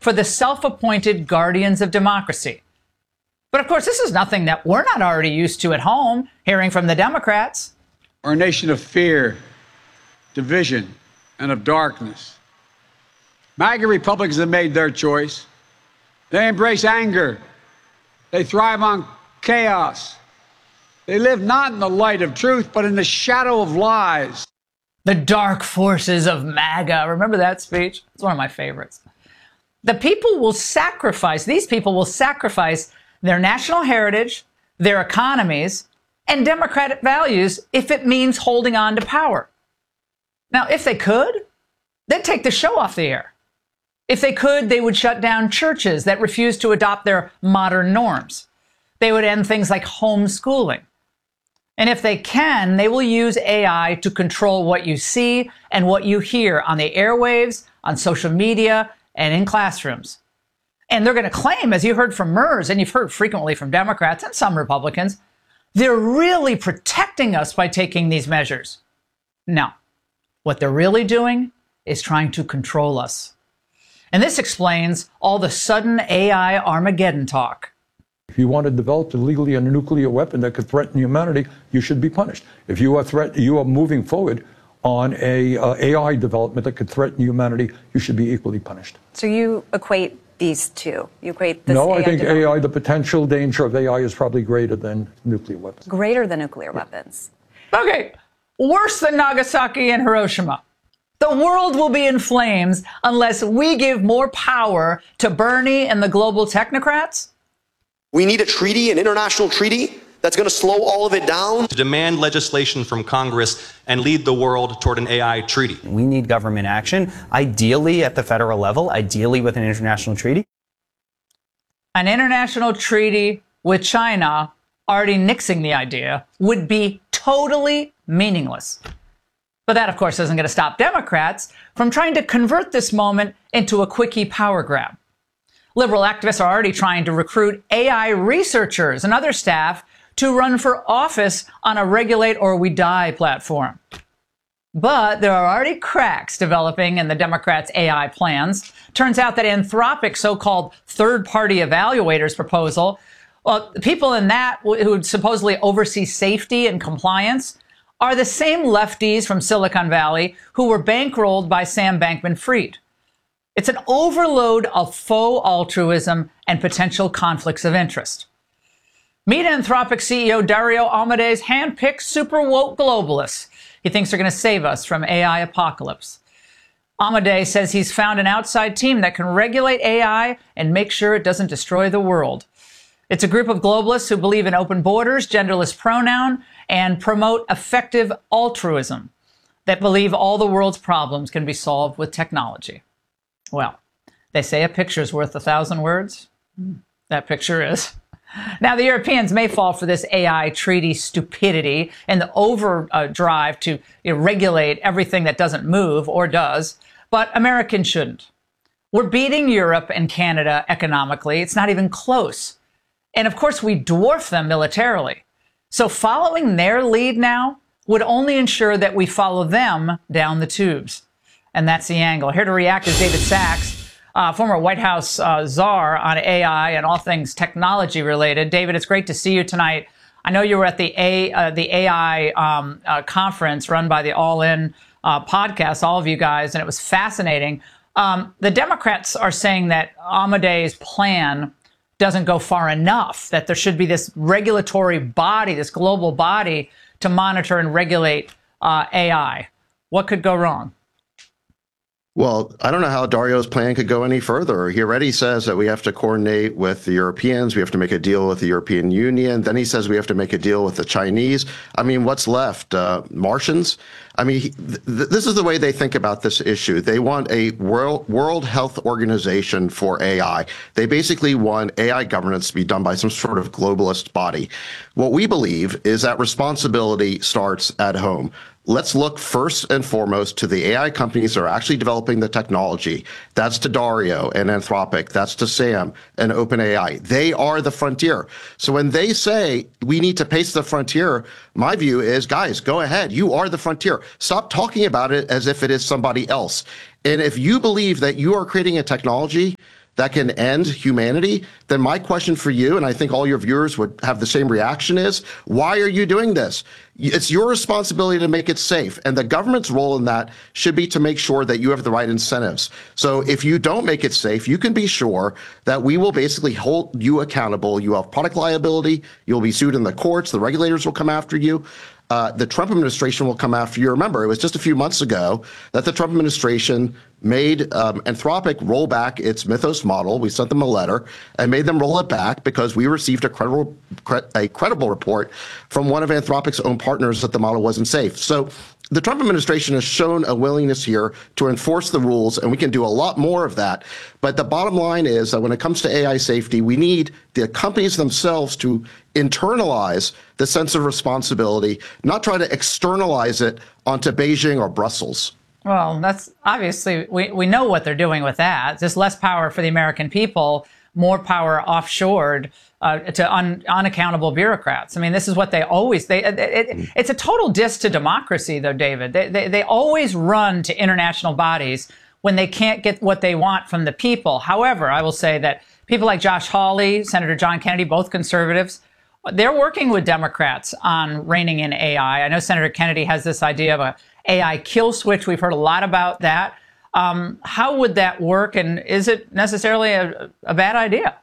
for the self-appointed guardians of democracy. But of course, this is nothing that we're not already used to at home, hearing from the Democrats. We're a nation of fear, division, and of darkness. MAGA Republicans have made their choice. They embrace anger. They thrive on chaos. They live not in the light of truth, but in the shadow of lies. The dark forces of MAGA. Remember that speech? It's one of my favorites. These people will sacrifice their national heritage, their economies, and democratic values if it means holding on to power. Now, if they could, they'd take the show off the air. If they could, they would shut down churches that refuse to adopt their modern norms. They would end things like homeschooling. And if they can, they will use AI to control what you see and what you hear on the airwaves, on social media, and in classrooms. And they're going to claim, as you heard from MERS, and you've heard frequently from Democrats and some Republicans, they're really protecting us by taking these measures. No. What they're really doing is trying to control us. And this explains all the sudden AI Armageddon talk. If you want to develop illegally a nuclear weapon that could threaten humanity, you should be punished. If you are moving forward on a AI development that could threaten humanity, you should be equally punished. So you equate these two? You equate this No, AI I think development? AI, the potential danger of AI is probably greater than nuclear weapons. Greater than nuclear weapons. Okay, worse than Nagasaki and Hiroshima. The world will be in flames unless we give more power to Bernie and the global technocrats. We need a treaty, an international treaty, that's going to slow all of it down. To demand legislation from Congress and lead the world toward an AI treaty. We need government action, ideally at the federal level, ideally with an international treaty. An international treaty with China already nixing the idea would be totally meaningless. But that, of course, isn't going to stop Democrats from trying to convert this moment into a quickie power grab. Liberal activists are already trying to recruit AI researchers and other staff to run for office on a Regulate or We Die platform. But there are already cracks developing in the Democrats' AI plans. Turns out that Anthropic's so-called third-party evaluators proposal, well, the people in that who would supposedly oversee safety and compliance are the same lefties from Silicon Valley who were bankrolled by Sam Bankman-Fried. It's an overload of faux altruism and potential conflicts of interest. Meet Anthropic CEO Dario Amodei's hand-picked super woke globalists. He thinks they're going to save us from AI apocalypse. Amodei says he's found an outside team that can regulate AI and make sure it doesn't destroy the world. It's a group of globalists who believe in open borders, genderless pronoun, and promote effective altruism, that believe all the world's problems can be solved with technology. Well, they say a picture's worth 1,000 words. That picture is. Now, the Europeans may fall for this AI treaty stupidity and the overdrive to regulate everything that doesn't move or does, but Americans shouldn't. We're beating Europe and Canada economically. It's not even close. And of course, we dwarf them militarily. So following their lead now would only ensure that we follow them down the tubes. And that's the angle. Here to react is David Sachs, former White House czar on AI and all things technology related. David, it's great to see you tonight. I know you were at the AI conference run by the All In podcast, all of you guys, and it was fascinating. The Democrats are saying that Amodei's plan doesn't go far enough, that there should be this regulatory body, this global body to monitor and regulate AI. What could go wrong? Well, I don't know how Dario's plan could go any further. He already says that we have to coordinate with the Europeans. We have to make a deal with the European Union. Then he says we have to make a deal with the Chinese. I mean, what's left? Martians? I mean, this is the way they think about this issue. They want a World Health Organization for AI. They basically want AI governance to be done by some sort of globalist body. What we believe is that responsibility starts at home. Let's look first and foremost to the AI companies that are actually developing the technology. That's to Dario and Anthropic. That's to Sam and OpenAI. They are the frontier. So when they say we need to pace the frontier, my view is, guys, go ahead. You are the frontier. Stop talking about it as if it is somebody else. And if you believe that you are creating a technology that can end humanity, then my question for you, and I think all your viewers would have the same reaction, is why are you doing this? It's your responsibility to make it safe. And the government's role in that should be to make sure that you have the right incentives. So if you don't make it safe, you can be sure that we will basically hold you accountable. You have product liability. You'll be sued in the courts. The regulators will come after you. The Trump administration will come after you. Remember, it was just a few months ago that the Trump administration made Anthropic roll back its Mythos model. We sent them a letter and made them roll it back because we received a credible report from one of Anthropic's own partners that the model wasn't safe. So the Trump administration has shown a willingness here to enforce the rules, and we can do a lot more of that. But the bottom line is that when it comes to AI safety, we need the companies themselves to internalize the sense of responsibility, not try to externalize it onto Beijing or Brussels. Well, that's obviously, we know what they're doing with that. Just less power for the American people, more power offshored to unaccountable bureaucrats. I mean, this is what they always, it's a total diss to democracy, though, David. They always run to international bodies when they can't get what they want from the people. However, I will say that people like Josh Hawley, Senator John Kennedy, both conservatives, they're working with Democrats on reining in AI. I know Senator Kennedy has this idea of a AI kill switch. We've heard a lot about that. How would that work, and is it necessarily a bad idea?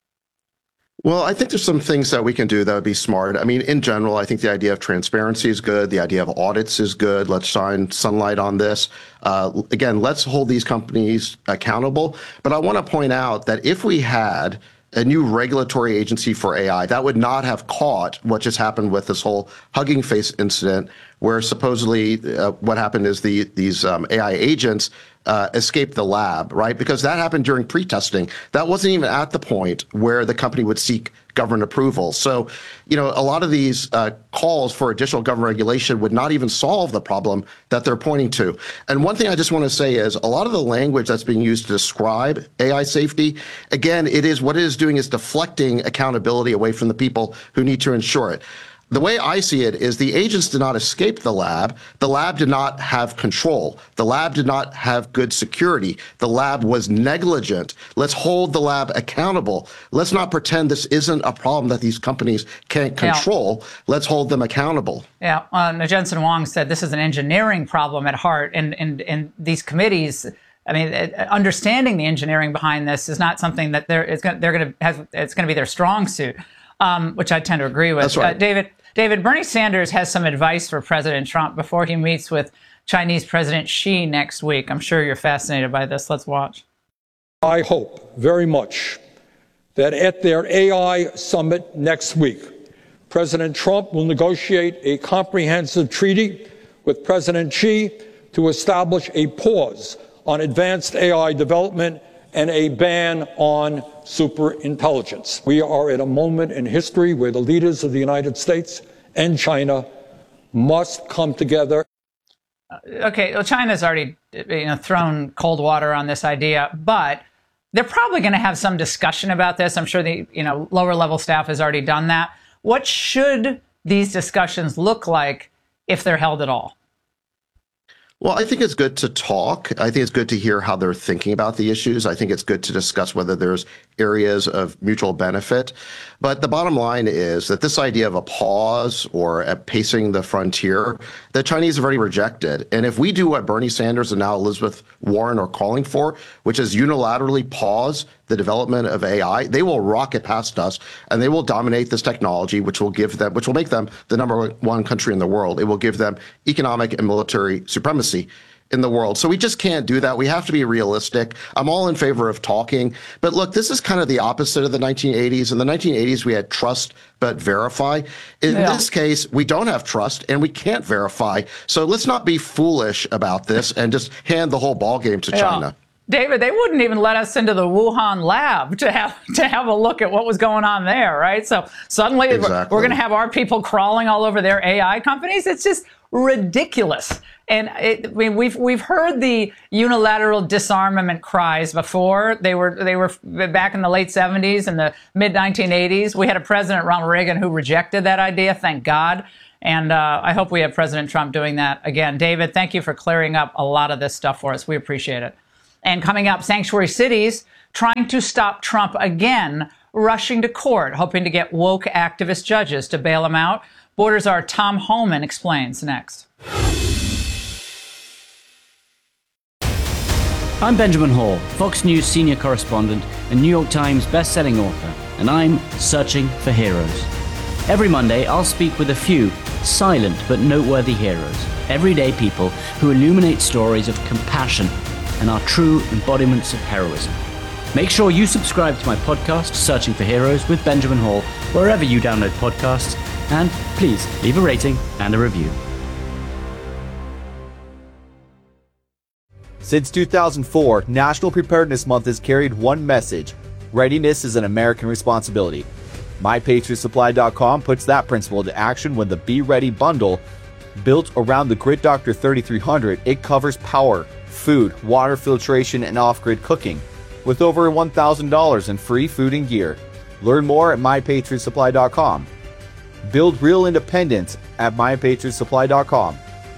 Well, I think there's some things that we can do that would be smart. I mean, in general, I think the idea of transparency is good. The idea of audits is good. Let's shine sunlight on this. Again, let's hold these companies accountable. But I want to point out that if we had a new regulatory agency for AI, that would not have caught what just happened with this whole Hugging Face incident, where supposedly what happened is these AI agents escaped the lab, right? Because that happened during pre-testing. That wasn't even at the point where the company would seek government approval. So, you know, a lot of these calls for additional government regulation would not even solve the problem that they're pointing to. And one thing I just want to say is a lot of the language that's being used to describe AI safety, again, what it is doing is deflecting accountability away from the people who need to ensure it. The way I see it is the agents did not escape the lab. The lab did not have control. The lab did not have good security. The lab was negligent. Let's hold the lab accountable. Let's not pretend this isn't a problem that these companies can't control. Yeah. Let's hold them accountable. Yeah, Jensen Huang said this is an engineering problem at heart, and these committees, I mean, understanding the engineering behind this is not something that it's going to be their strong suit. Which I tend to agree with. That's right. David, Bernie Sanders has some advice for President Trump before he meets with Chinese President Xi next week. I'm sure you're fascinated by this. Let's watch. I hope very much that at their AI summit next week, President Trump will negotiate a comprehensive treaty with President Xi to establish a pause on advanced AI development and a ban on superintelligence. We are at a moment in history where the leaders of the United States and China must come together. Okay, well, China's already thrown cold water on this idea, but they're probably going to have some discussion about this. I'm sure the lower level staff has already done that. What should these discussions look like if they're held at all? Well, I think it's good to talk. I think it's good to hear how they're thinking about the issues. I think it's good to discuss whether there's areas of mutual benefit. But the bottom line is that this idea of a pause or a pacing the frontier, the Chinese have already rejected. And if we do what Bernie Sanders and now Elizabeth Warren are calling for, which is unilaterally pause the development of AI, they will rocket past us and they will dominate this technology, which will make them the #1 country in the world. It will give them economic and military supremacy in the world. So we just can't do that. We have to be realistic. I'm all in favor of talking. But look, this is kind of the opposite of the 1980s. In the 1980s, we had trust but verify. In this case, we don't have trust and we can't verify. So let's not be foolish about this and just hand the whole ballgame to China. David, they wouldn't even let us into the Wuhan lab to have a look at what was going on there, right? So suddenly we're going to have our people crawling all over their AI companies. It's just ridiculous. And we've heard the unilateral disarmament cries before. They were back in the late 70s and the mid 1980s. We had a President, Ronald Reagan, who rejected that idea. Thank God. And I hope we have President Trump doing that again. David, thank you for clearing up a lot of this stuff for us. We appreciate it. And coming up, sanctuary cities trying to stop Trump again, rushing to court, hoping to get woke activist judges to bail him out. Borders our Tom Homan explains next. I'm Benjamin Hall, Fox News senior correspondent and New York Times best-selling author, and I'm searching for heroes. Every Monday, I'll speak with a few silent but noteworthy heroes, everyday people who illuminate stories of compassion and are true embodiments of heroism. Make sure you subscribe to my podcast, Searching for Heroes with Benjamin Hall, wherever you download podcasts, and please leave a rating and a review. Since 2004, National Preparedness Month has carried one message: readiness is an American responsibility. MyPatriotSupply.com puts that principle into action when the Be Ready bundle, built around the Grid Doctor 3300, it covers power, food, water filtration, and off-grid cooking, with over $1,000 in free food and gear. Learn more at MyPatriotSupply.com. Build real independence at MyPatriotSupply.com.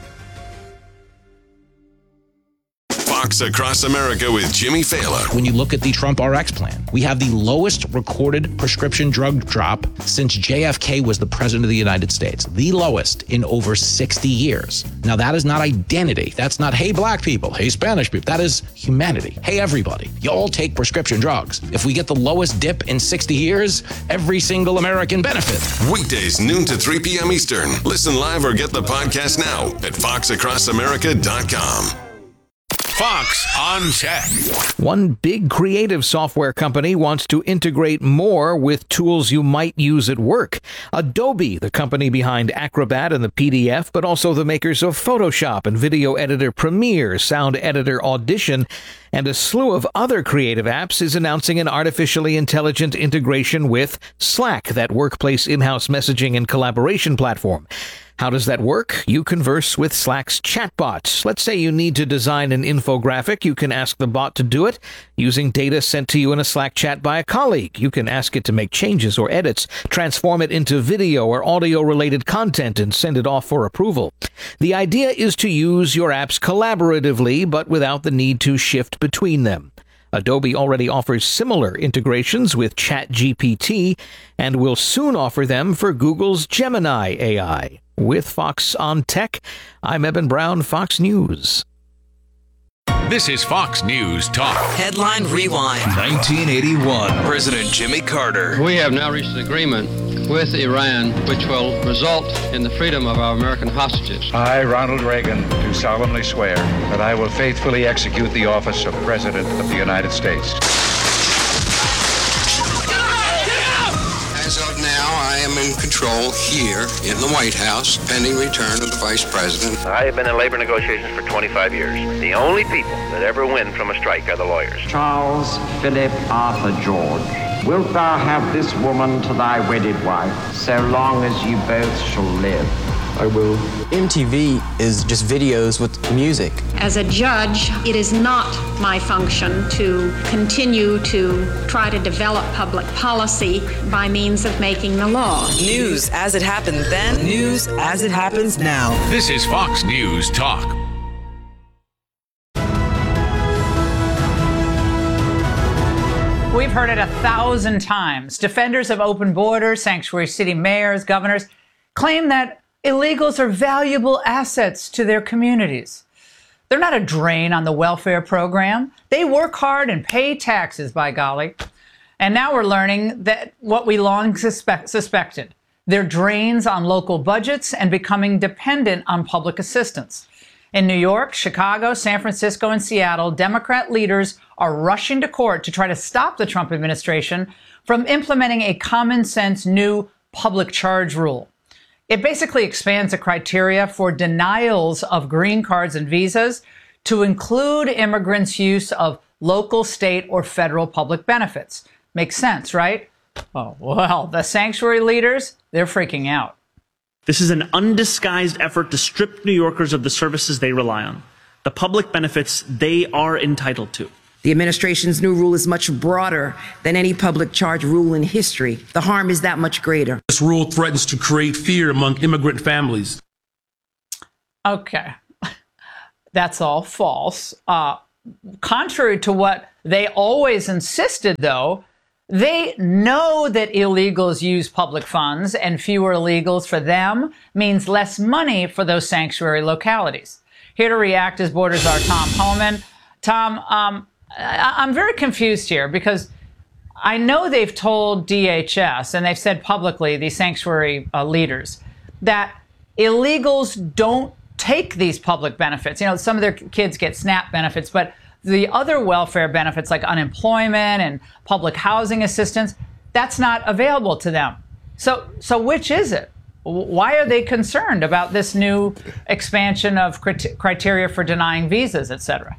Fox Across America with Jimmy Fallon. When you look at the Trump RX plan, we have the lowest recorded prescription drug drop since JFK was the president of the United States. The lowest in over 60 years. Now, that is not identity. That's not, hey, black people, hey, Spanish people. That is humanity. Hey, everybody, you all take prescription drugs. If we get the lowest dip in 60 years, every single American benefit. Weekdays, noon to 3 p.m. Eastern. Listen live or get the podcast now at foxacrossamerica.com. Fox on Tech. One big creative software company wants to integrate more with tools you might use at work. Adobe, the company behind Acrobat and the PDF, but also the makers of Photoshop and video editor Premiere, sound editor Audition, and a slew of other creative apps, is announcing an artificially intelligent integration with Slack, that workplace in-house messaging and collaboration platform. How does that work? You converse with Slack's chatbot. Let's say you need to design an infographic. You can ask the bot to do it using data sent to you in a Slack chat by a colleague. You can ask it to make changes or edits, transform it into video or audio-related content, and send it off for approval. The idea is to use your apps collaboratively, but without the need to shift between them. Adobe already offers similar integrations with ChatGPT and will soon offer them for Google's Gemini AI. With Fox on Tech, I'm Eben Brown, Fox News. This is Fox News Talk. Headline Rewind. 1981. President Jimmy Carter. We have now reached an agreement with Iran which will result in the freedom of our American hostages. I, Ronald Reagan, do solemnly swear that I will faithfully execute the office of President of the United States. As of now, I am in control here in the White House, pending return of the Vice President. I have been in labor negotiations for 25 years. The only people that ever win from a strike are the lawyers. Charles Philip Arthur George, wilt thou have this woman to thy wedded wife, so long as you both shall live? I will. MTV is just videos with music. As a judge, it is not my function to continue to try to develop public policy by means of making the law. News as it happened then, news as it happens now. This is Fox News Talk. We've heard it 1,000 times. Defenders of open borders, sanctuary city mayors, governors claim that illegals are valuable assets to their communities. They're not a drain on the welfare program. They work hard and pay taxes, by golly. And now we're learning that what we long suspected. They're drains on local budgets and becoming dependent on public assistance. In New York, Chicago, San Francisco, and Seattle, Democrat leaders are rushing to court to try to stop the Trump administration from implementing a common-sense new public charge rule. It basically expands the criteria for denials of green cards and visas to include immigrants' use of local, state, or federal public benefits. Makes sense, right? Oh, well, the sanctuary leaders, they're freaking out. This is an undisguised effort to strip New Yorkers of the services they rely on, the public benefits they are entitled to. The administration's new rule is much broader than any public charge rule in history. The harm is that much greater. This rule threatens to create fear among immigrant families. Okay. That's all false. contrary to what they always insisted, though, they know that illegals use public funds, and fewer illegals for them means less money for those sanctuary localities. Here to react is Border Czar Tom Homan. Tom, I'm very confused here because I know they've told DHS, and they've said publicly, these sanctuary leaders, that illegals don't take these public benefits. You know, some of their kids get SNAP benefits, but the other welfare benefits like unemployment and public housing assistance, that's not available to them. So which is it? Why are they concerned about this new expansion of criteria for denying visas, et cetera?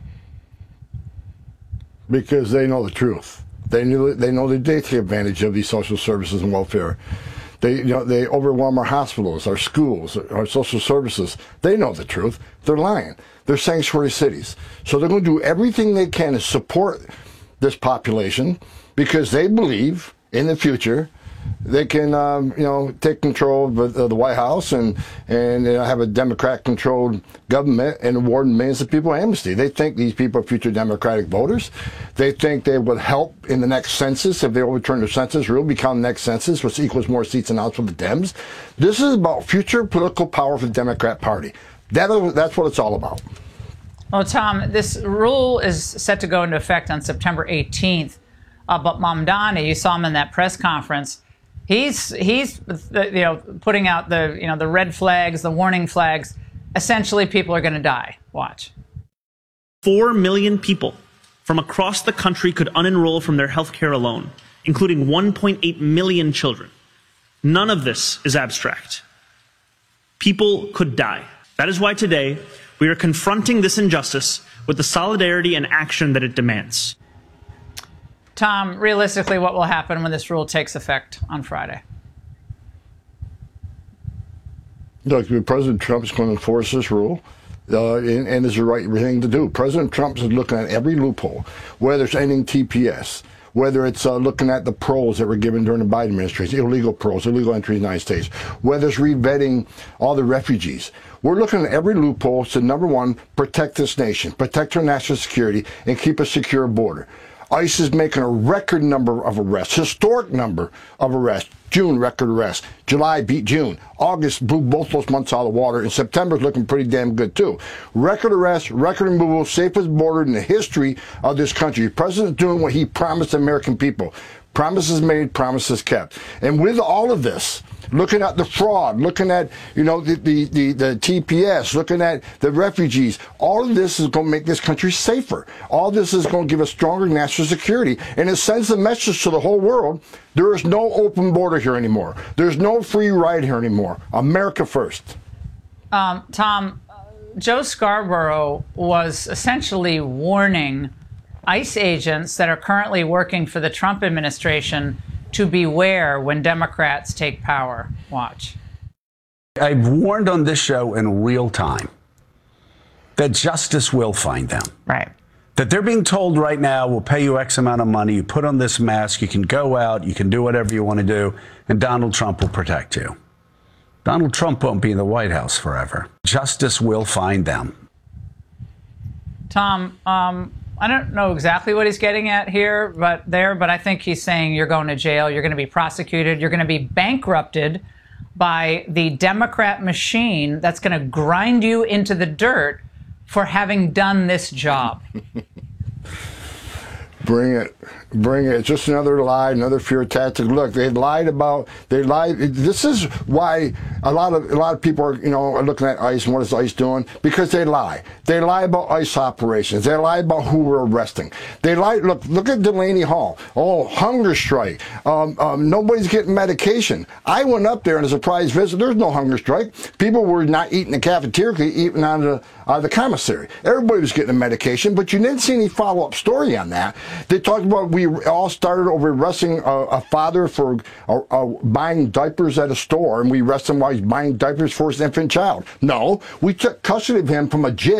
Because they know the truth. They know that they take advantage of these social services and welfare. They overwhelm our hospitals, our schools, our social services. They know the truth. They're lying. They're sanctuary cities. So they're going to do everything they can to support this population because they believe in the future they can, take control of the White House and have a Democrat-controlled government and award millions of people amnesty. They think these people are future Democratic voters. They think they would help in the next census if they overturn the census, really become the next census, which equals more seats in the House for the Dems. This is about future political power for the Democrat Party. That's what it's all about. Well, Tom, this rule is set to go into effect on September 18th. But Mamdani, you saw him in that press conference. He's putting out the red flags, the warning flags. Essentially, people are going to die. Watch. 4 million people from across the country could unenroll from their health care alone, including 1.8 million children. None of this is abstract. People could die. That is why today we are confronting this injustice with the solidarity and action that it demands. Tom, realistically, what will happen when this rule takes effect on Friday? Look, President Trump is going to enforce this rule, and it's the right thing to do. President Trump is looking at every loophole, whether it's ending TPS, whether it's looking at the parole that were given during the Biden administration, illegal paroles, illegal entry in the United States, whether it's revetting all the refugees. We're looking at every loophole to, number one, protect this nation, protect our national security, and keep a secure border. ICE is making a record number of arrests, historic number of arrests. June, record arrests. July beat June. August blew both those months out of the water, and September's looking pretty damn good, too. Record arrests, record removal, safest border in the history of this country. The president's doing what he promised the American people. Promises made, promises kept. And with all of this, looking at the fraud, looking at, the TPS, looking at the refugees, all of this is going to make this country safer. All this is going to give us stronger national security. And it sends a message to the whole world, there is no open border here anymore. There's no free ride here anymore. America first. Tom, Joe Scarborough was essentially warning ICE agents that are currently working for the Trump administration to beware when Democrats take power. Watch. I've warned on this show in real time that justice will find them. Right. That they're being told right now, we'll pay you X amount of money, you put on this mask, you can go out, you can do whatever you want to do, and Donald Trump will protect you. Donald Trump won't be in the White House forever. Justice will find them. Tom, I don't know exactly what he's getting at here, but I think he's saying you're going to jail, you're going to be prosecuted, you're going to be bankrupted by the Democrat machine that's going to grind you into the dirt for having done this job. Bring it. It's just another lie, another fear tactic. Look, they lied. This is why a lot of people are looking at ICE and what is ICE doing? Because they lie. They lie about ICE operations. They lie about who we're arresting. They lie. Look at Delaney Hall. Oh, hunger strike. Nobody's getting medication. I went up there on a surprise visit. There's no hunger strike. People were not eating in the cafeteria, eating out of the commissary. Everybody was getting a medication, but you didn't see any follow-up story on that. They talked about we all started over arresting a father for buying diapers at a store, and we arrested him while he's buying diapers for his infant child. No, we took custody of him from a jail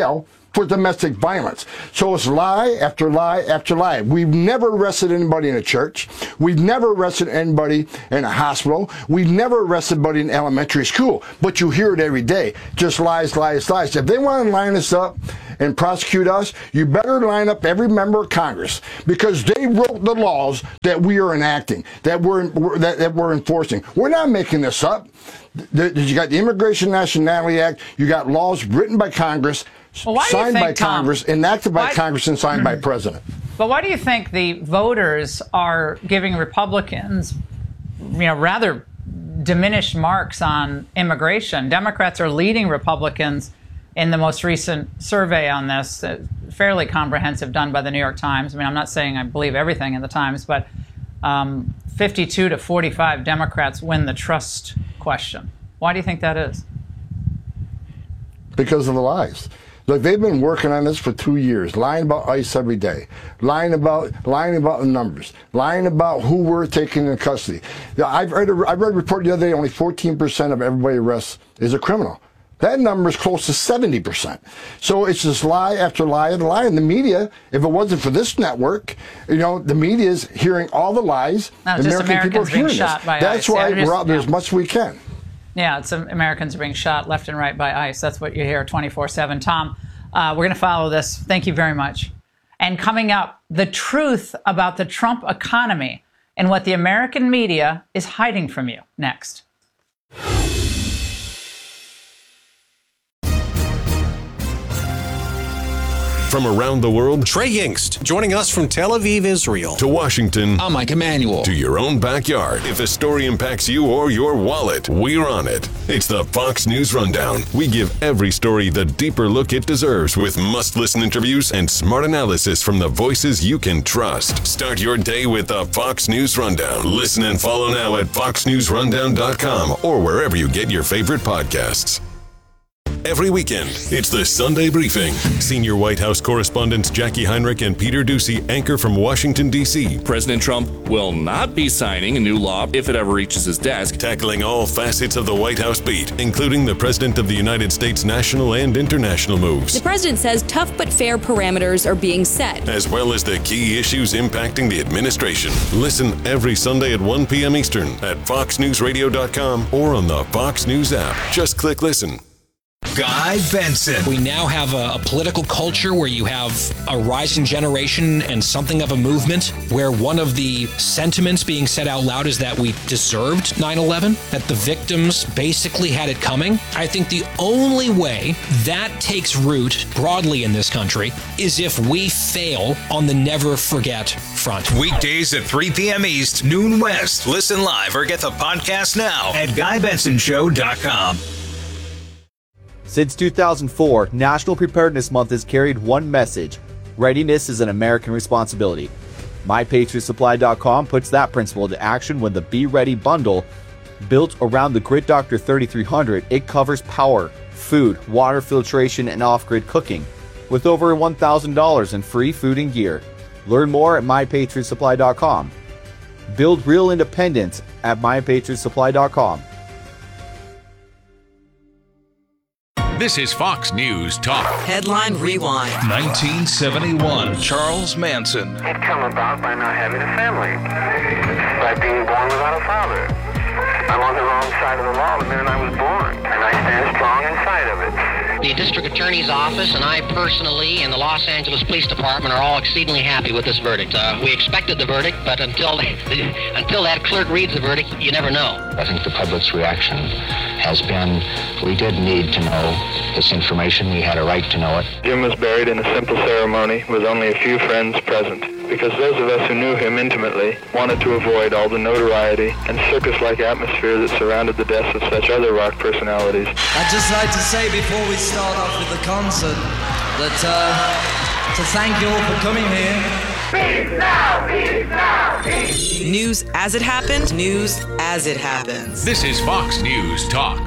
for domestic violence. So it's lie after lie after lie. We've never arrested anybody in a church. We've never arrested anybody in a hospital. We've never arrested anybody in elementary school. But you hear it every day. Just lies, lies, lies. If they want to line us up and prosecute us, you better line up every member of Congress, because they wrote the laws that we are enacting, that we're enforcing. We're not making this up. You got the Immigration Nationality Act. You got laws written by Congress, signed by Congress, enacted by Congress, and signed by President. But why do you think the voters are giving Republicans, rather diminished marks on immigration? Democrats are leading Republicans in the most recent survey on this, fairly comprehensive, done by the New York Times. I mean, I'm not saying I believe everything in the Times, but 52 to 45 Democrats win the trust question. Why do you think that is? Because of the lies. Look, they've been working on this for 2 years, lying about ICE every day, lying about the numbers, lying about who we're taking in custody. I read a report the other day, only 14% of everybody arrested is a criminal. That number is close to 70%. So it's just lie after lie after lie. And the media, if it wasn't for this network, the media is hearing all the lies. No, American people are hearing this. That's why we're out there as much as we can. Yeah, it's Americans are being shot left and right by ICE. That's what you hear 24/7. Tom, we're going to follow this. Thank you very much. And coming up, the truth about the Trump economy and what the American media is hiding from you. Next. From around the world, Trey Yingst, joining us from Tel Aviv, Israel. To Washington, I'm Mike Emanuel. To your own backyard. If a story impacts you or your wallet, we're on it. It's the Fox News Rundown. We give every story the deeper look it deserves, with must-listen interviews and smart analysis from the voices you can trust. Start your day with the Fox News Rundown. Listen and follow now at foxnewsrundown.com or wherever you get your favorite podcasts. Every weekend, it's the Sunday Briefing. Senior White House correspondents Jackie Heinrich and Peter Doocy anchor from Washington, D.C. President Trump will not be signing a new law if it ever reaches his desk. Tackling all facets of the White House beat, including the President of the United States' national and international moves. The president says tough but fair parameters are being set, as well as the key issues impacting the administration. Listen every Sunday at 1 p.m. Eastern at foxnewsradio.com or on the Fox News app. Just click listen. Guy Benson. We now have a political culture where you have a rising generation and something of a movement where one of the sentiments being said out loud is that we deserved 9/11, that the victims basically had it coming. I think the only way that takes root broadly in this country is if we fail on the never forget front. Weekdays at 3 p.m. East, noon West. Listen live or get the podcast now at GuyBensonShow.com. Since 2004, National Preparedness Month has carried one message: readiness is an American responsibility. MyPatriotSupply.com puts that principle into action when the Be Ready bundle, built around the Grid Doctor 3300, it covers power, food, water filtration, and off-grid cooking, with over $1,000 in free food and gear. Learn more at MyPatriotSupply.com. Build real independence at MyPatriotSupply.com. This is Fox News Talk. Headline Rewind. 1971. Charles Manson. It come about by not having a family, by being born without a father. I'm on the wrong side of the law the minute I was born, and I stand strong inside of it. The district attorney's office and I personally and the Los Angeles Police Department are all exceedingly happy with this verdict. We expected the verdict, but until that clerk reads the verdict, you never know. I think the public's reaction has been, we did need to know this information. We had a right to know it. Jim was buried in a simple ceremony with only a few friends present, because those of us who knew him intimately wanted to avoid all the notoriety and circus-like atmosphere that surrounded the deaths of such other rock personalities. I'd just like to say before we start off with the concert that to thank you all for coming here. Peace now, peace now, peace. News as it happened, news as it happens. This is Fox News Talk.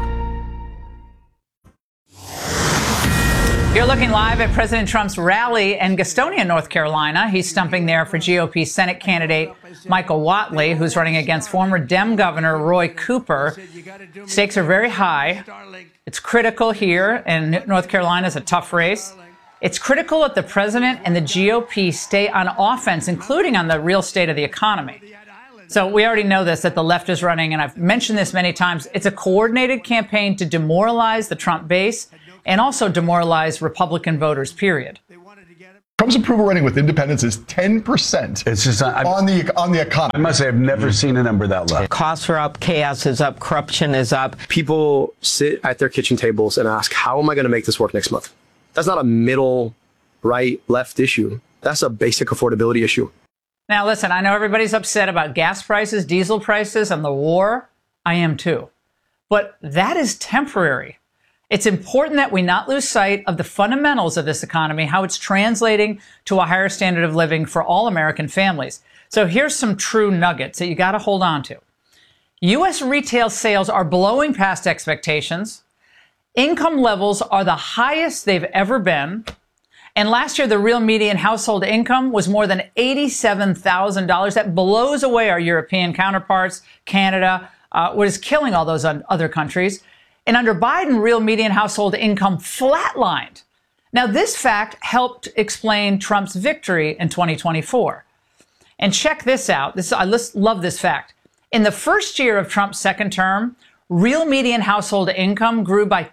You're looking live at President Trump's rally in Gastonia, North Carolina. He's stumping there for GOP Senate candidate Michael Whatley, who's running against former Dem Governor Roy Cooper. Stakes are very high. It's critical here, and North Carolina is a tough race. It's critical that the president and the GOP stay on offense, including on the real state of the economy. So we already know this, that the left is running, and I've mentioned this many times. It's a coordinated campaign to demoralize the Trump base and also demoralize Republican voters, period. Trump's approval rating with independents is 10%. It's just on the economy. I must say, I've never seen a number that low. Costs are up, chaos is up, corruption is up. People sit at their kitchen tables and ask, how am I going to make this work next month? That's not a middle, right, left issue. That's a basic affordability issue. Now, listen, I know everybody's upset about gas prices, diesel prices, and the war. I am too. But that is temporary. It's important that we not lose sight of the fundamentals of this economy, how it's translating to a higher standard of living for all American families. So here's some true nuggets that you got to hold on to. U.S. retail sales are blowing past expectations. Income levels are the highest they've ever been. And last year, the real median household income was more than $87,000. That blows away our European counterparts, Canada, was killing all those other countries. And under Biden, real median household income flatlined. Now, this fact helped explain Trump's victory in 2024. And check this out. I love this fact. In the first year of Trump's second term, real median household income grew by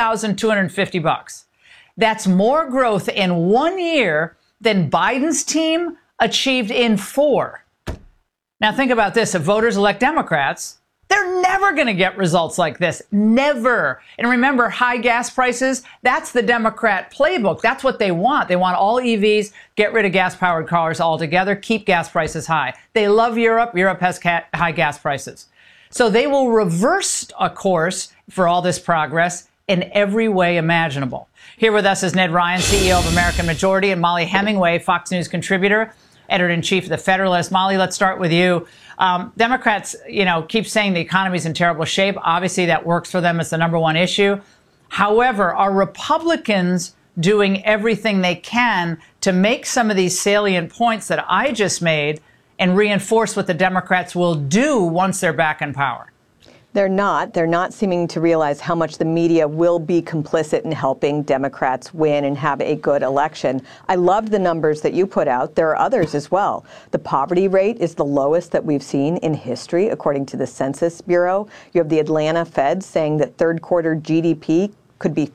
$2,250. That's more growth in 1 year than Biden's team achieved in 4. Now think about this. If voters elect Democrats, they're never going to get results like this. Never. And remember, high gas prices, that's the Democrat playbook. That's what they want. They want all EVs, get rid of gas-powered cars altogether, keep gas prices high. They love Europe. Europe has high gas prices. So they will reverse a course for all this progress in every way imaginable. Here with us is Ned Ryan, CEO of American Majority, and Molly Hemingway, Fox News contributor, editor-in-chief of The Federalist. Molly, let's start with you. Democrats, keep saying the economy's in terrible shape. Obviously, that works for them. It's the number one issue. However, are Republicans doing everything they can to make some of these salient points that I just made and reinforce what the Democrats will do once they're back in power? They're not seeming to realize how much the media will be complicit in helping Democrats win and have a good election. I loved the numbers that you put out. There are others as well. The poverty rate is the lowest that we've seen in history, according to the Census Bureau. You have the Atlanta Fed saying that third quarter GDP could be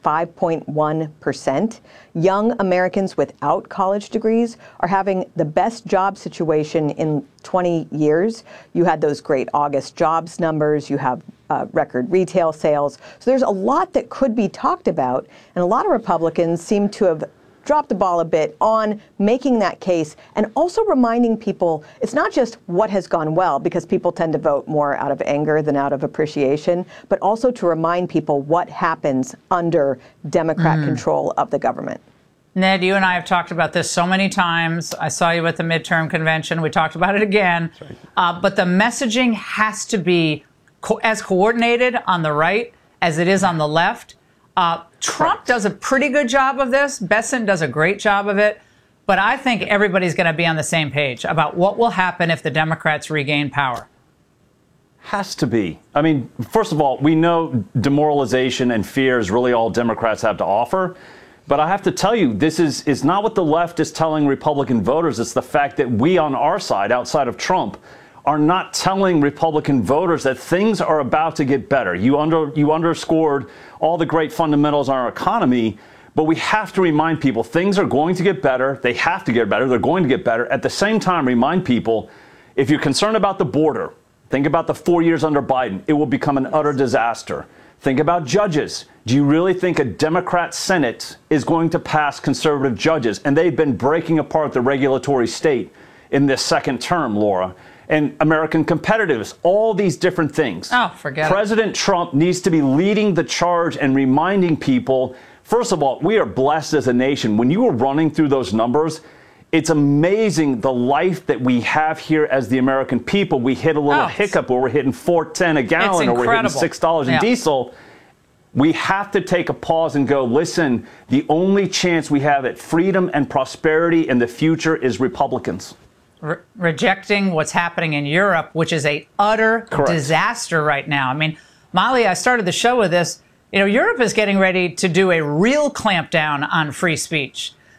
5.1%. Young Americans without college degrees are having the best job situation in 20 years. You had those great August jobs numbers. You have record retail sales. So there's a lot that could be talked about. And a lot of Republicans seem to have dropped the ball a bit on making that case and also reminding people it's not just what has gone well, because people tend to vote more out of anger than out of appreciation, but also to remind people what happens under Democrat control of the government. Ned, you and I have talked about this so many times. I saw you at the midterm convention. We talked about it again. Right. But the messaging has to be as coordinated on the right as it is on the left. Trump does a pretty good job of this. Bessent does a great job of it. But I think everybody's going to be on the same page about what will happen if the Democrats regain power. Has to be. I mean, first of all, we know demoralization and fear is really all Democrats have to offer. But I have to tell you, this is not what the left is telling Republican voters. It's the fact that we on our side, outside of Trump, are not telling Republican voters that things are about to get better. You underscored all the great fundamentals on our economy, but we have to remind people things are going to get better. They have to get better. They're going to get better. At the same time, remind people, if you're concerned about the border, think about the 4 years under Biden. It will become an utter disaster. Think about judges. Do you really think a Democrat Senate is going to pass conservative judges? And they've been breaking apart the regulatory state in this second term, Laura. And American competitiveness, all these different things. Oh, forget it. President Trump needs to be leading the charge and reminding people, first of all, we are blessed as a nation. When you were running through those numbers, it's amazing the life that we have here as the American people. We hit a little hiccup where we're hitting $4.10 a gallon or we're hitting $6 in diesel. We have to take a pause and go, listen, the only chance we have at freedom and prosperity in the future is Republicans. Rejecting what's happening in Europe, which is a utter disaster right now. I mean, Molly, I started the show with this. Europe is getting ready to do a real clampdown on free speech.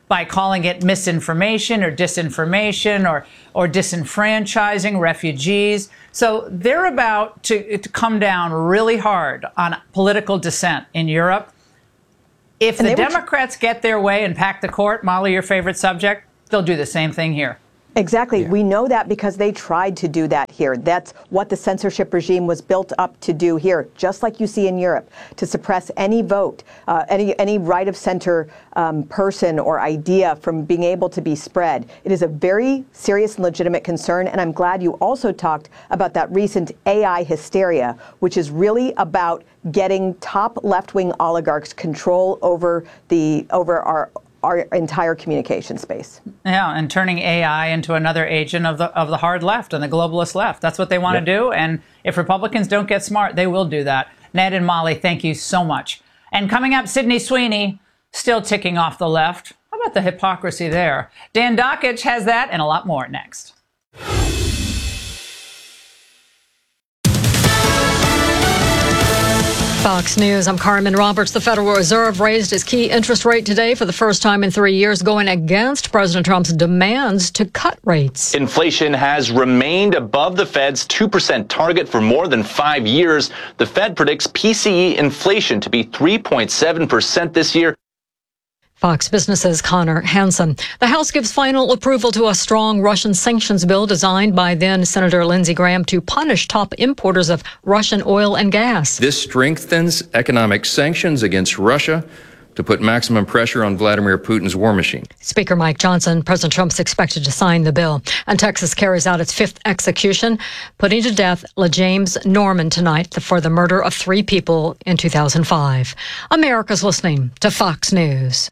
by calling it misinformation or disinformation or disenfranchising refugees. So they're about to come down really hard on political dissent in Europe. If the Democrats get their way and pack the court, Molly, your favorite subject, they'll do the same thing here. Exactly. Yeah. We know that because they tried to do that here. That's what the censorship regime was built up to do here, just like you see in Europe, to suppress any vote, any right of center person or idea from being able to be spread. It is a very serious and legitimate concern, and I'm glad you also talked about that recent AI hysteria, which is really about getting top left-wing oligarchs control over our entire communication space. Yeah, and turning AI into another agent of the hard left and the globalist left. That's what they want to do. And if Republicans don't get smart, they will do that. Ned and Molly, thank you so much. And coming up, Sydney Sweeney, still ticking off the left. How about the hypocrisy there? Dan Dakich has that and a lot more next. Fox News, I'm Carmen Roberts. The Federal Reserve raised its key interest rate today for the first time in 3 years, going against President Trump's demands to cut rates. Inflation has remained above the Fed's 2% target for more than 5 years. The Fed predicts PCE inflation to be 3.7% this year. Fox Business's Connor Hansen. The House gives final approval to a strong Russian sanctions bill designed by then Senator Lindsey Graham to punish top importers of Russian oil and gas. This strengthens economic sanctions against Russia to put maximum pressure on Vladimir Putin's war machine. Speaker Mike Johnson, President Trump's expected to sign the bill. And Texas carries out its 5th execution, putting to death LaJames Norman tonight for the murder of 3 people in 2005. America's listening to Fox News.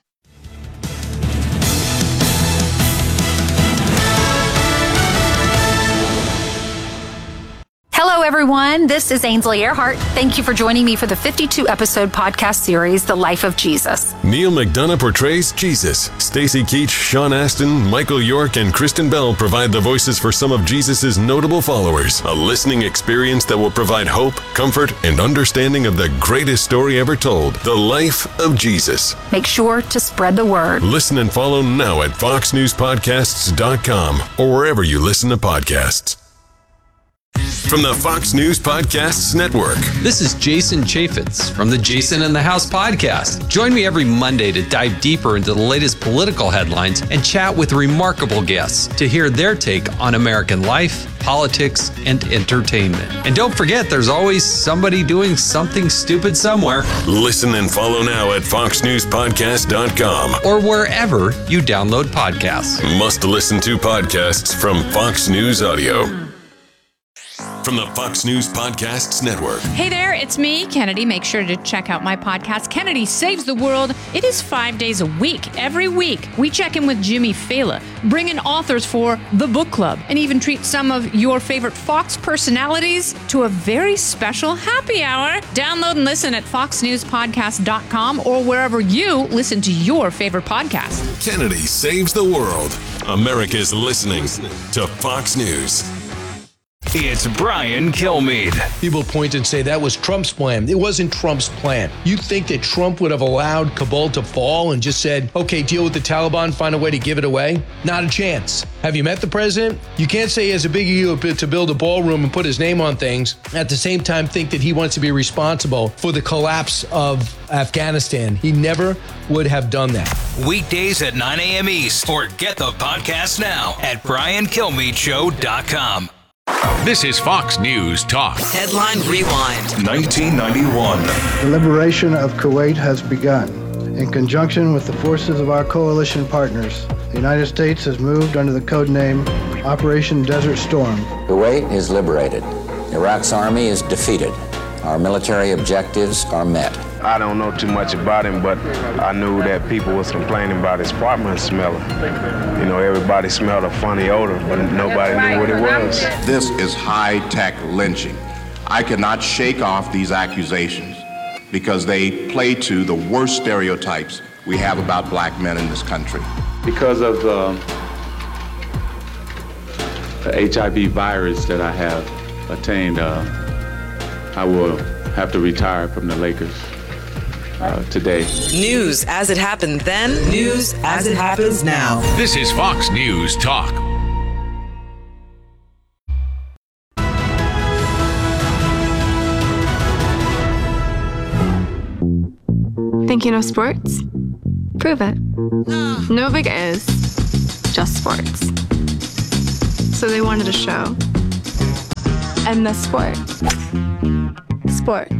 Hello, everyone. This is Ainsley Earhart. Thank you for joining me for the 52-episode podcast series, The Life of Jesus. Neil McDonough portrays Jesus. Stacy Keach, Sean Astin, Michael York, and Kristen Bell provide the voices for some of Jesus' notable followers. A listening experience that will provide hope, comfort, and understanding of the greatest story ever told, The Life of Jesus. Make sure to spread the word. Listen and follow now at foxnewspodcasts.com or wherever you listen to podcasts. From the Fox News Podcasts Network. This is Jason Chaffetz from the Jason in the House podcast. Join me every Monday to dive deeper into the latest political headlines and chat with remarkable guests to hear their take on American life, politics, and entertainment. And don't forget, there's always somebody doing something stupid somewhere. Listen and follow now at foxnewspodcast.com or wherever you download podcasts. Must listen to podcasts from Fox News Audio. From the Fox News Podcasts Network. Hey there, it's me, Kennedy. Make sure to check out my podcast, Kennedy Saves the World. It is 5 days a week. Every week, we check in with Jimmy Fallon, bring in authors for the book club, and even treat some of your favorite Fox personalities to a very special happy hour. Download and listen at foxnewspodcast.com or wherever you listen to your favorite podcast. Kennedy Saves the World. America's listening to Fox News. It's Brian Kilmeade. People point and say that was Trump's plan. It wasn't Trump's plan. You think that Trump would have allowed Kabul to fall and just said, okay, deal with the Taliban, find a way to give it away? Not a chance. Have you met the president? You can't say he has a big ego to build a ballroom and put his name on things, at the same time think that he wants to be responsible for the collapse of Afghanistan. He never would have done that. Weekdays at 9 a.m. East, or get the podcast now at BrianKilmeadeShow.com. This is Fox News Talk. Headline Rewind. 1991. The liberation of Kuwait has begun. In conjunction with the forces of our coalition partners, the United States has moved under the code name Operation Desert Storm. Kuwait is liberated. Iraq's army is defeated. Our military objectives are met. I don't know too much about him, but I knew that people was complaining about his apartment smelling. You know, everybody smelled a funny odor, but nobody knew what it was. This is high-tech lynching. I cannot shake off these accusations because they play to the worst stereotypes we have about black men in this country. Because of the HIV virus that I have attained, I will have to retire from the Lakers. today. News as it happened then, news as it happens now. This is Fox News Talk. Thinking of sports? Prove it. No big is, just sports. So they wanted a show. And the sport. Sports.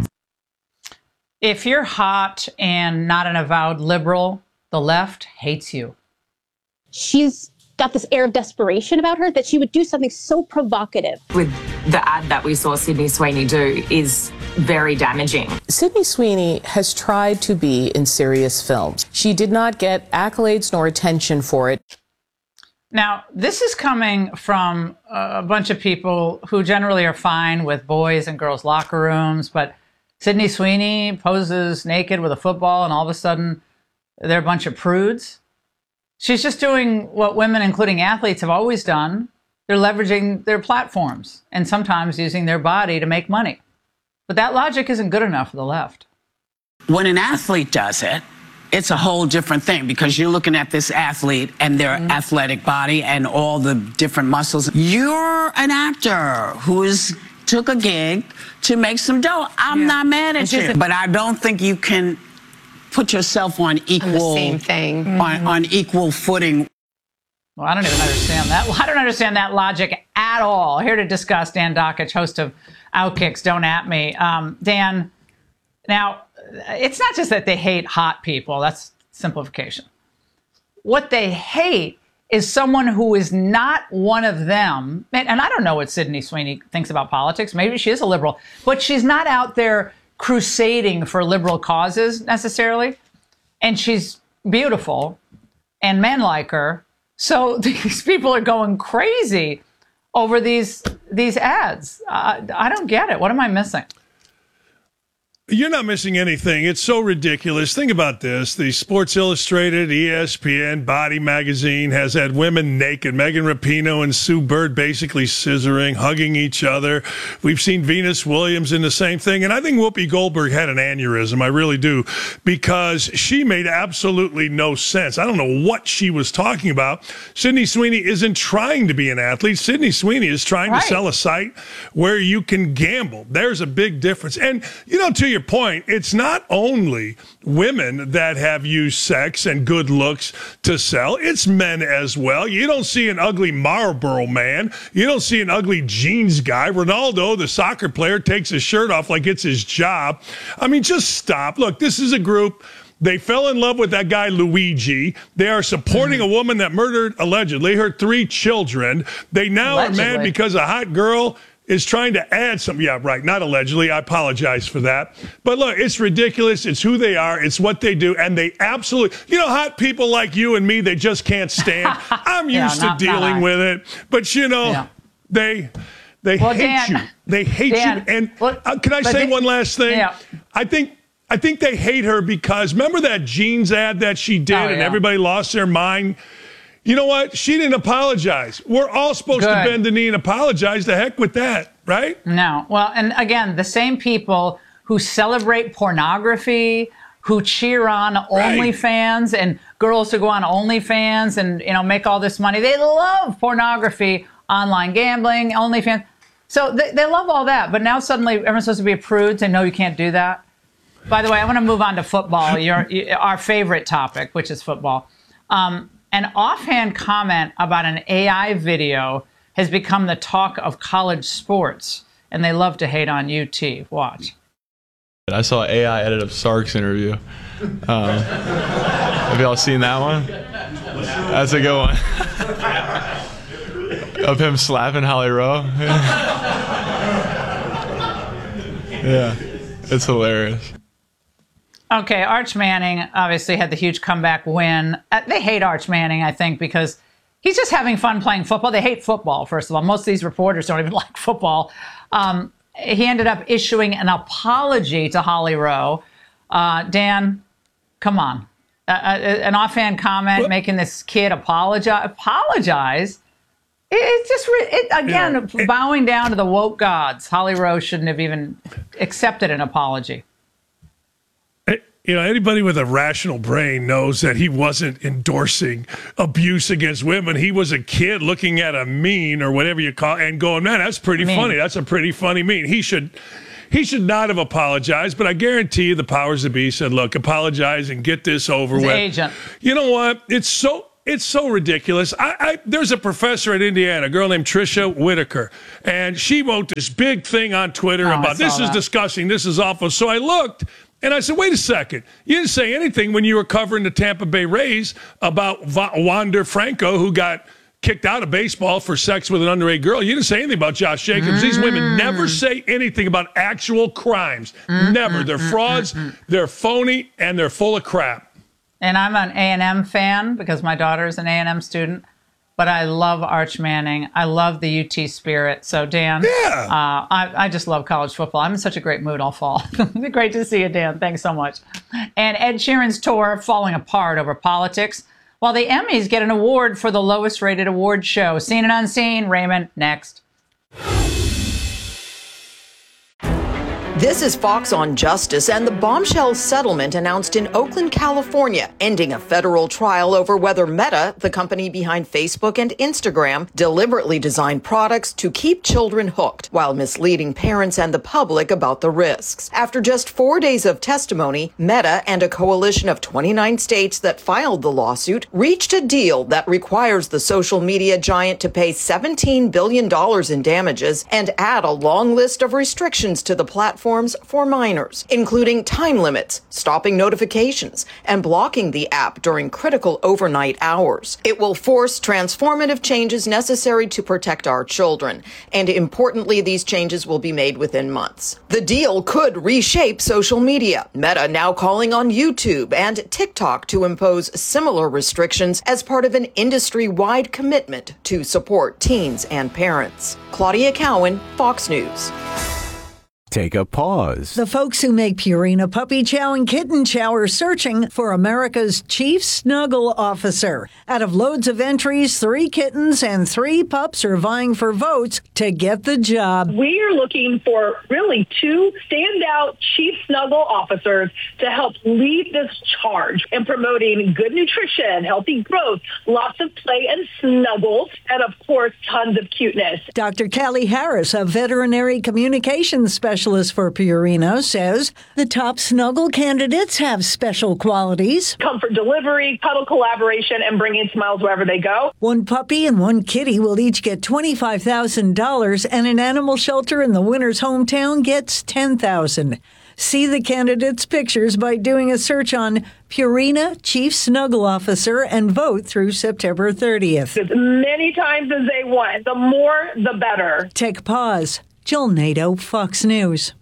If you're hot and not an avowed liberal, the left hates you. She's got this air of desperation about her that she would do something so provocative. With the ad that we saw Sydney Sweeney do is very damaging. Sydney Sweeney has tried to be in serious films. She did not get accolades nor attention for it. Now, this is coming from a bunch of people who generally are fine with boys and girls' locker rooms, but Sydney Sweeney poses naked with a football and all of a sudden they're a bunch of prudes. She's just doing what women, including athletes, have always done. They're leveraging their platforms and sometimes using their body to make money. But that logic isn't good enough for the left. When an athlete does it, it's a whole different thing because you're looking at this athlete and their athletic body and all the different muscles. You're an actor who took a gig to make some dough. I'm not mad at you, but I don't think you can put yourself on equal, the same thing. On equal footing. Well, I don't even understand that. Well, I don't understand that logic at all. Here to discuss, Dan Dakich, host of Outkicks, Don't At Me. Dan, now, it's not just that they hate hot people. That's simplification. What they hate is someone who is not one of them. And I don't know what Sydney Sweeney thinks about politics. Maybe she is a liberal, but she's not out there crusading for liberal causes necessarily. And she's beautiful and men like her. So these people are going crazy over these ads. I don't get it. What am I missing? You're not missing anything. It's so ridiculous. Think about this. The Sports Illustrated, ESPN, Body Magazine has had women naked. Megan Rapinoe and Sue Bird basically scissoring, hugging each other. We've seen Venus Williams in the same thing. And I think Whoopi Goldberg had an aneurysm. I really do. Because she made absolutely no sense. I don't know what she was talking about. Sydney Sweeney isn't trying to be an athlete. Sydney Sweeney is trying to sell a site where you can gamble. There's a big difference. And, you know, to your point, it's not only women that have used sex and good looks to sell, it's men as well. You don't see an ugly Marlboro man. You don't see an ugly jeans guy. Ronaldo, the soccer player, takes his shirt off like it's his job. I mean, just stop. Look, this is a group. They fell in love with that guy, Luigi. They are supporting a woman that murdered, allegedly, her 3 children. They now are mad because a hot girl is trying to add some. Yeah, right. Not allegedly. I apologize for that. But look, it's ridiculous. It's who they are. It's what they do. And they absolutely, you know, hot people like you and me, they just can't stand. I'm used to dealing with it. But, you know, they hate you. They hate you. And can I say one last thing? Yeah. I think they hate her because remember that jeans ad that she did and everybody lost their mind? You know what? She didn't apologize. We're all supposed to bend the knee and apologize. The heck with that, right? No. Well, and again, the same people who celebrate pornography, who cheer on OnlyFans and girls who go on OnlyFans and, you know, make all this money. They love pornography, online gambling, OnlyFans. So they love all that. But now suddenly everyone's supposed to be a prude and no, you can't do that. By the way, I want to move on to football, our favorite topic, which is football. An offhand comment about an AI video has become the talk of college sports, and they love to hate on UT. Watch. I saw AI edit of Sark's interview. Have y'all seen that one? That's a good one. Of him slapping Holly Rowe. Yeah, it's hilarious. Okay, Arch Manning obviously had the huge comeback win. They hate Arch Manning, I think, because he's just having fun playing football. They hate football, first of all. Most of these reporters don't even like football. He ended up issuing an apology to Holly Rowe. Dan, come on. An offhand comment making this kid apologize. It's just, bowing down to the woke gods. Holly Rowe shouldn't have even accepted an apology. anybody with a rational brain knows that he wasn't endorsing abuse against women. He was a kid looking at a meme or whatever you call it and going, man, that's pretty funny. That's a pretty funny meme. He should not have apologized, but I guarantee you the powers that be said, look, apologize and get this over with. Agent. You know what? It's so ridiculous. There's a professor at Indiana, a girl named Tricia Whitaker, and she wrote this big thing on Twitter about this is disgusting, this is awful. So I looked, and I said, wait a second. You didn't say anything when you were covering the Tampa Bay Rays about Wander Franco, who got kicked out of baseball for sex with an underage girl. You didn't say anything about Josh Jacobs. These women never say anything about actual crimes. Never. They're frauds, they're phony, and they're full of crap. And I'm an A&M fan because my daughter is an A&M student, but I love Arch Manning. I love the UT spirit. So, Dan, I just love college football. I'm in such a great mood all fall. Great to see you, Dan. Thanks so much. And Ed Sheeran's tour falling apart over politics, while the Emmys get an award for the lowest rated award show. Seen and Unseen, Raymond, next. This is Fox on Justice and the bombshell settlement announced in Oakland, California, ending a federal trial over whether Meta, the company behind Facebook and Instagram, deliberately designed products to keep children hooked while misleading parents and the public about the risks. After just 4 days of testimony, Meta and a coalition of 29 states that filed the lawsuit reached a deal that requires the social media giant to pay $17 billion in damages and add a long list of restrictions to the platform for minors, including time limits, stopping notifications, and blocking the app during critical overnight hours. It will force transformative changes necessary to protect our children, and importantly, these changes will be made within months. The deal could reshape social media, Meta now calling on YouTube and TikTok to impose similar restrictions as part of an industry-wide commitment to support teens and parents. Claudia Cowan, Fox News. Take a pause. The folks who make Purina Puppy Chow and Kitten Chow are searching for America's chief snuggle officer. Out of loads of entries, 3 kittens and 3 pups are vying for votes to get the job. We are looking for really 2 standout chief snuggle officers to help lead this charge in promoting good nutrition, healthy growth, lots of play and snuggles, and of course, tons of cuteness. Dr. Callie Harris, a veterinary communications specialist for Purina, says the top snuggle candidates have special qualities. Comfort delivery, cuddle collaboration, and bringing smiles wherever they go. 1 puppy and 1 kitty will each get $25,000, and an animal shelter in the winner's hometown gets $10,000. See the candidates' pictures by doing a search on Purina Chief Snuggle Officer and vote through September 30th. As many times as they want. The more, the better. Take pause. Jill Nato, Fox News.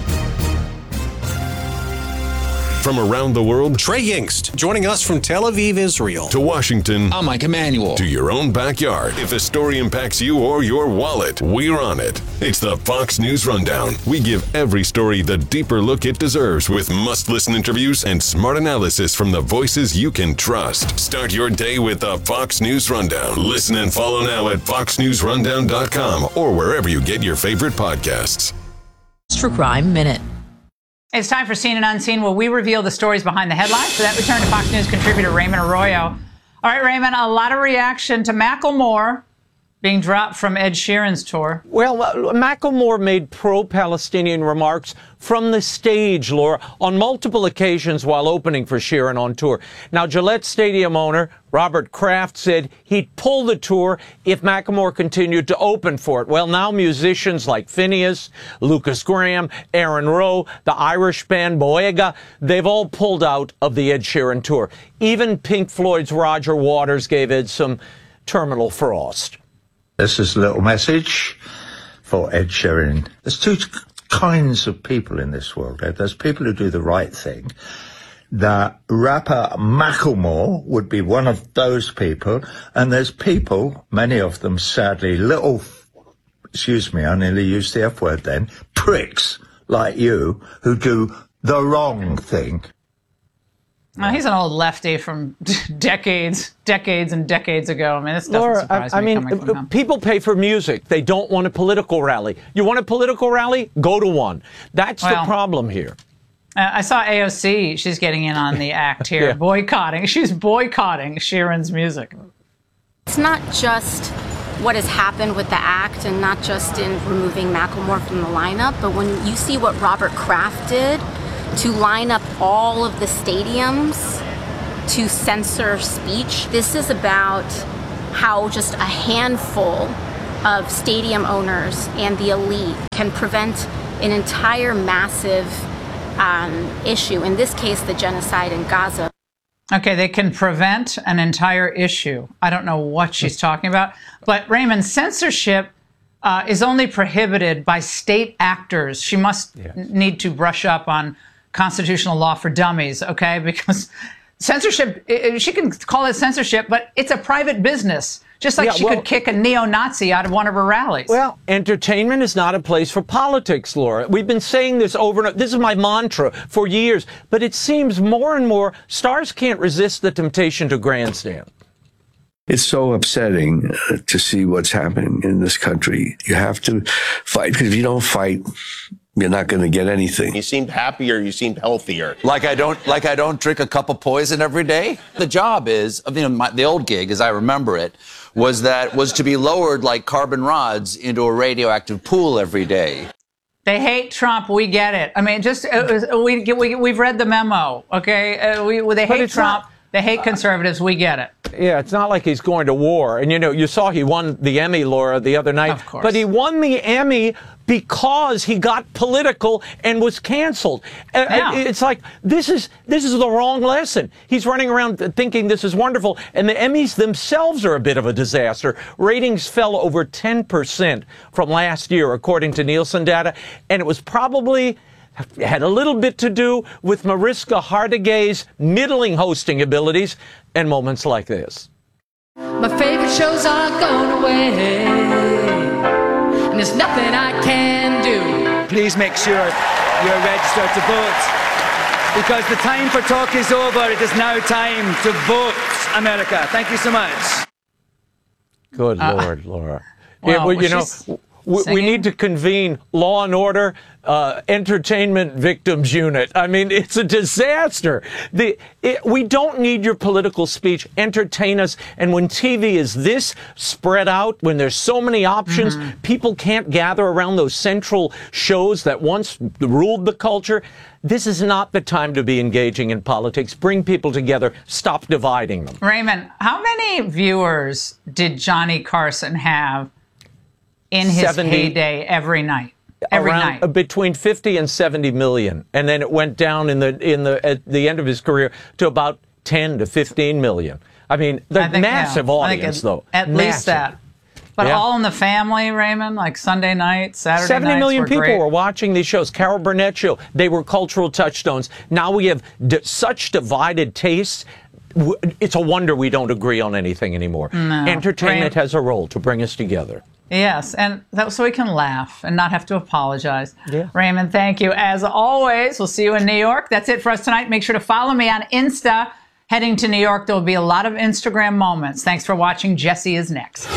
From around the world, Trey Yingst, joining us from Tel Aviv, Israel. To Washington, I'm Mike Emanuel. To your own backyard. If a story impacts you or your wallet, we're on it. It's the Fox News Rundown. We give every story the deeper look it deserves with must-listen interviews and smart analysis from the voices you can trust. Start your day with the Fox News Rundown. Listen and follow now at foxnewsrundown.com or wherever you get your favorite podcasts. True Crime Minute. It's time for Seen and Unseen, where we reveal the stories behind the headlines. For that, we turn to Fox News contributor Raymond Arroyo. All right, Raymond, a lot of reaction to Macklemore being dropped from Ed Sheeran's tour. Well, Macklemore made pro-Palestinian remarks from the stage, Laura, on multiple occasions while opening for Sheeran on tour. Now, Gillette Stadium owner Robert Kraft said he'd pull the tour if Macklemore continued to open for it. Well, now musicians like Phineas, Lucas Graham, Aaron Rowe, the Irish band Boyega, they've all pulled out of the Ed Sheeran tour. Even Pink Floyd's Roger Waters gave Ed some terminal frost. This is a little message for Ed Sheeran. There's 2 kinds of people in this world. There's people who do the right thing. The rapper Macklemore would be one of those people. And there's people, many of them sadly, excuse me, I nearly used the F word then, pricks like you who do the wrong thing. Well, he's an old lefty from decades and decades ago. I mean, this doesn't surprise me coming from him. People pay for music. They don't want a political rally. You want a political rally? Go to one. That's the problem here. I saw AOC. She's getting in on the act here, Yeah. boycotting. She's boycotting Sheeran's music. It's not just what has happened with the act and not just in removing Macklemore from the lineup, but when you see what Robert Kraft did to line up all of the stadiums to censor speech, this is about how just a handful of stadium owners and the elite can prevent an entire massive issue, in this case, the genocide in Gaza. Okay, they can prevent an entire issue. I don't know what she's talking about. But Raymond, censorship is only prohibited by state actors. She must need to brush up on constitutional law for dummies, okay? Because censorship, she can call it censorship, but it's a private business. Just like she could kick a neo-Nazi out of one of her rallies. Well, entertainment is not a place for politics, Laura. We've been saying this over and over. This is my mantra for years. But it seems more and more stars can't resist the temptation to grandstand. It's so upsetting to see what's happening in this country. You have to fight, because if you don't fight, you're not going to get anything. You seemed happier. You seemed healthier. Like I don't drink a cup of poison every day. The job is, the old gig, as I remember it, was to be lowered like carbon rods into a radioactive pool every day. They hate Trump. We get it. I mean, we've read the memo. Okay, they hate Trump. They hate conservatives. We get it. Yeah, it's not like he's going to war. And, you saw he won the Emmy, Laura, the other night. Of course. But he won the Emmy because he got political and was canceled. It's like, this is the wrong lesson. He's running around thinking this is wonderful. And the Emmys themselves are a bit of a disaster. Ratings fell over 10% from last year, according to Nielsen data. And it was probably had a little bit to do with Mariska Hargitay's middling hosting abilities and moments like this. My favorite shows are going away, and there's nothing I can do. Please make sure you're registered to vote, because the time for talk is over. It is now time to vote, America. Thank you so much. Good Lord, Laura. Well, we need to convene Law and Order Entertainment Victims Unit. I mean, it's a disaster. We don't need your political speech. Entertain us. And when TV is this spread out, when there's so many options, people can't gather around those central shows that once ruled the culture. This is not the time to be engaging in politics. Bring people together. Stop dividing them. Raymond, how many viewers did Johnny Carson have in his heyday every night? Every night. Between 50 and 70 million. And then it went down at the end of his career to about 10 to 15 million. I mean, the massive audience, though. At least that. But All in the Family, Raymond, like Sunday night, Saturday nights 70 million people great. were watching these shows. Carol Burnett show. They were cultural touchstones. Now we have such divided tastes. It's a wonder we don't agree on anything anymore. No. Entertainment has a role to bring us together. Yes, and so we can laugh and not have to apologize. Yeah. Raymond, thank you. As always, we'll see you in New York. That's it for us tonight. Make sure to follow me on Insta. Heading to New York, there will be a lot of Instagram moments. Thanks for watching. Jesse is next.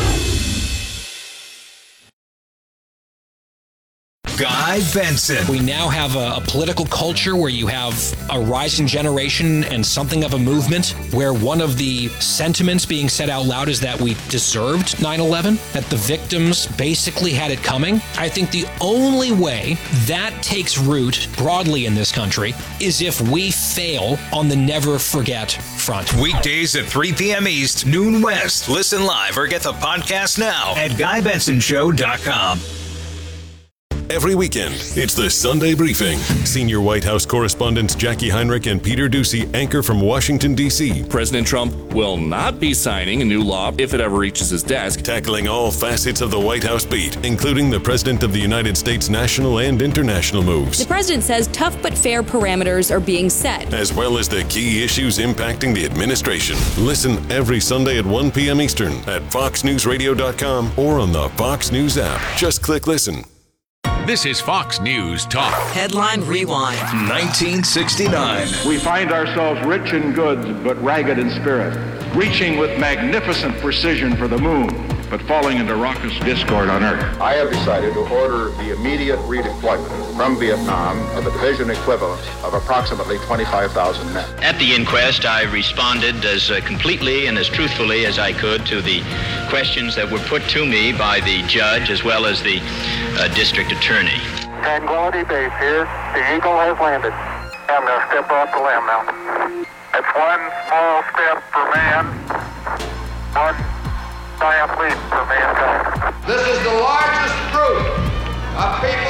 Guy Benson. We now have a political culture where you have a rising generation and something of a movement where one of the sentiments being said out loud is that we deserved 9/11, that the victims basically had it coming. I think the only way that takes root broadly in this country is if we fail on the never forget front. Weekdays at 3 p.m. East, noon West. Listen live or get the podcast now at GuyBensonShow.com. Every weekend, it's the Sunday Briefing. Senior White House correspondents Jackie Heinrich and Peter Doocy anchor from Washington, D.C. President Trump will not be signing a new law if it ever reaches his desk. Tackling all facets of the White House beat, including the President of the United States national and international moves. The president says tough but fair parameters are being set, as well as the key issues impacting the administration. Listen every Sunday at 1 p.m. Eastern at FoxNewsRadio.com or on the Fox News app. Just click listen. This is Fox News Talk. Headline Rewind. 1969. We find ourselves rich in goods but ragged in spirit, reaching with magnificent precision for the moon, but falling into raucous discord on Earth. I have decided to order the immediate redeployment from Vietnam of a division equivalent of approximately 25,000 men. At the inquest, I responded as completely and as truthfully as I could to the questions that were put to me by the judge as well as the district attorney. Tranquility Base here. The Eagle has landed. I'm going to step off the limb now. It's one small step for man, one giant leap for mankind. This is the largest group of people